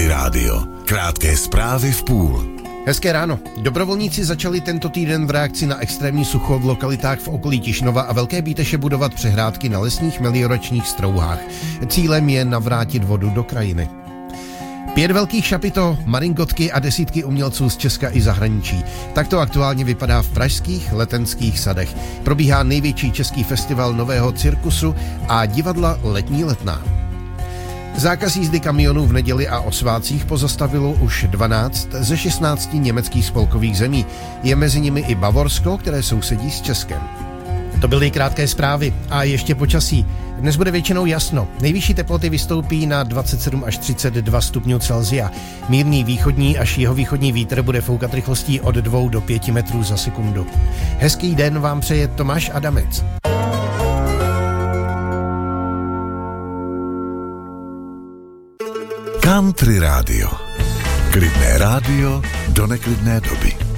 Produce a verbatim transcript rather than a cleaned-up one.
rádio. Krátké zprávy v půl. Hezké ráno. Dobrovolníci začali tento týden v reakci na extrémní sucho v lokalitách v okolí Tišnova a Velké Bíteše budovat přehrádky na lesních melioračních strouhách. Cílem je navrátit vodu do krajiny. Pět velkých šapito, maringotky a desítky umělců z Česka i zahraničí. Tak to aktuálně vypadá v pražských Letenských sadech. Probíhá největší český festival nového cirkusu a divadla Letní letná. Zákaz jízdy kamionů v neděli a o svátcích pozastavilo už dvanáct ze šestnácti německých spolkových zemí. Je mezi nimi i Bavorsko, které sousedí s Českem. To byly krátké zprávy a ještě počasí. Dnes bude většinou jasno. Nejvyšší teploty vystoupí na dvacet sedm až třicet dva stupňů Celsia. Mírný východní až jihovýchodní vítr bude foukat rychlostí od dvou do pěti metrů za sekundu. Hezký den vám přeje Tomáš Adamec. Country rádio. Klidné rádio do neklidné doby.